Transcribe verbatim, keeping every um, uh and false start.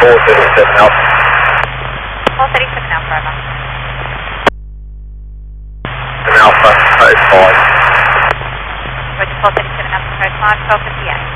four thirty-seven Alpha. four thirty-seven Alpha, over. An Alpha, code five. Roger, four thirty-seven Alpha, code five, twelve fifty-eight.